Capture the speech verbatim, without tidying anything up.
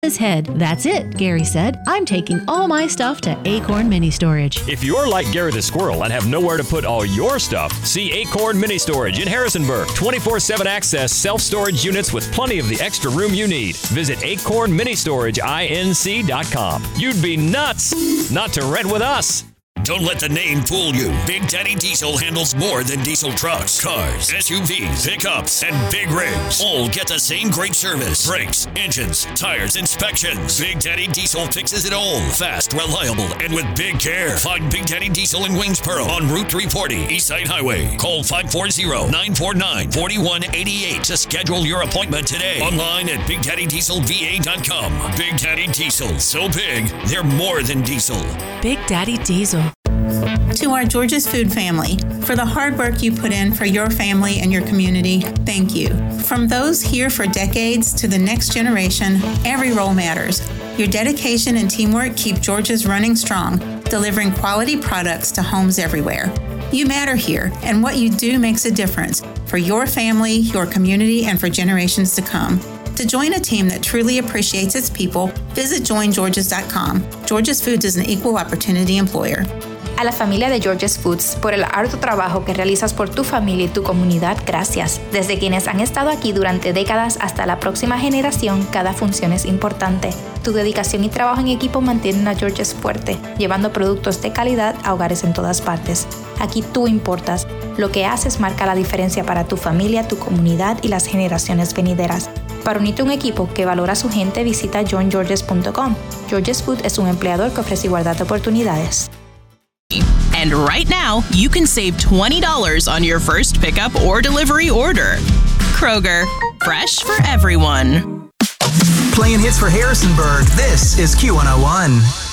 his head. That's it, Gary said. I'm taking all my stuff to Acorn Mini Storage. If you're like Gary the Squirrel and have nowhere to put all your stuff, see Acorn Mini Storage in Harrisonburg. twenty-four seven access self-storage units with plenty of the extra room you need. Visit acorn mini storage inc dot com. You'd be nuts not to rent with us. Don't let the name fool you. Big Daddy Diesel handles more than diesel trucks, cars, S U Vs, pickups, and big rigs. All get the same great service. Brakes, engines, tires, inspections. Big Daddy Diesel fixes it all. Fast, reliable, and with big care. Find Big Daddy Diesel in Waynesboro on Route three forty, Eastside Highway. Call five four zero, nine four nine, four one eight eight to schedule your appointment today. Online at big daddy diesel v a dot com. Big Daddy Diesel. So big, they're more than diesel. Big Daddy Diesel. To our George's Food family, for the hard work you put in for your family and your community, thank you. From those here for decades to the next generation, every role matters. Your dedication and teamwork keep George's running strong, delivering quality products to homes everywhere. You matter here, and what you do makes a difference for your family, your community, and for generations to come. To join a team that truly appreciates its people, visit join georges dot com. George's Foods is an equal opportunity employer. A la familia de George's Foods, por el arduo trabajo que realizas por tu familia y tu comunidad, gracias. Desde quienes han estado aquí durante décadas hasta la próxima generación, cada función es importante. Tu dedicación y trabajo en equipo mantienen a George's fuerte, llevando productos de calidad a hogares en todas partes. Aquí tú importas. Lo que haces marca la diferencia para tu familia, tu comunidad y las generaciones venideras. Para unirte a un equipo que valora a su gente, visita join georges punto com. George's Food es un empleador que ofrece igualdad de oportunidades. And right now, you can save twenty dollars on your first pickup or delivery order. Kroger, fresh for everyone. Playing hits for Harrisonburg, this is Q one oh one.